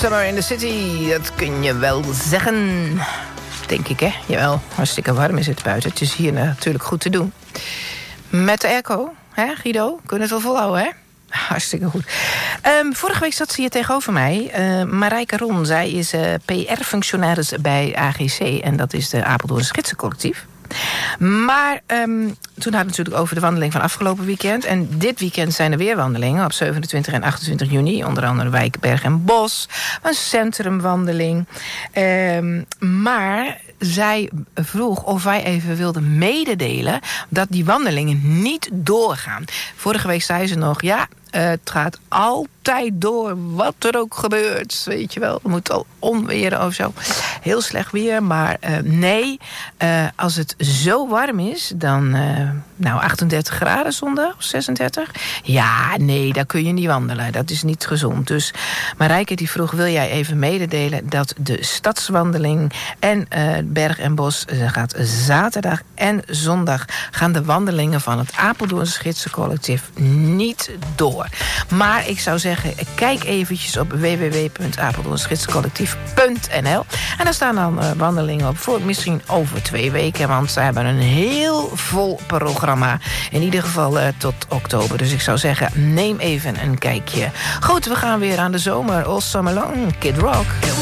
Summer in the City, dat kun je wel zeggen. Denk ik, hè? Jawel, hartstikke warm is het buiten. Het is hier natuurlijk goed te doen. Met de airco, hè Guido? Kunnen het wel volhouden, hè? Hartstikke goed. Vorige week zat ze hier tegenover mij. Marijke Ron, zij is PR-functionaris bij AGC. En dat is de Apeldoorn Gidsencollectief. Maar toen hadden we natuurlijk over de wandeling van afgelopen weekend. En dit weekend zijn er weer wandelingen op 27 en 28 juni. Onder andere Wijk, Berg en Bos. Een centrumwandeling. Maar zij vroeg of wij even wilden mededelen dat die wandelingen niet doorgaan. Vorige week zei ze nog, ja, het gaat altijd door, wat er ook gebeurt. Weet je wel, het moet al onweer of zo. Heel slecht weer, maar nee. Als het zo warm is, dan 38 graden zondag, 36. Ja, nee, daar kun je niet wandelen. Dat is niet gezond. Dus Marijke die vroeg, wil jij even mededelen dat de stadswandeling en Berg en Bos gaat zaterdag en zondag gaan de wandelingen van het Apeldoorns Gidsencollectief niet door. Maar ik zou zeggen, kijk eventjes op www.apeldoornsgidsencollectief.nl en daar staan dan wandelingen op voor misschien over 2 weken, want ze hebben een heel vol programma. In ieder geval tot oktober. Dus ik zou zeggen, neem even een kijkje. Goed, we gaan weer aan de zomer. All Summer Long, Kid Rock.